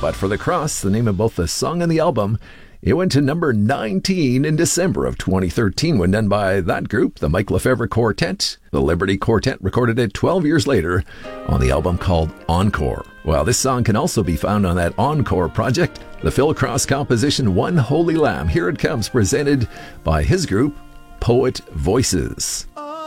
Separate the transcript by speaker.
Speaker 1: But For the Cross, the name of both the song and the album, it went to number 19 in December of 2013 when done by that group, the Mike Lefevre Quartet. The Liberty Quartet recorded it 12 years later on the album called Encore. Well, this song can also be found on that Encore project, the Phil Cross composition One Holy Lamb. Here it comes, presented by his group, Poet Voices.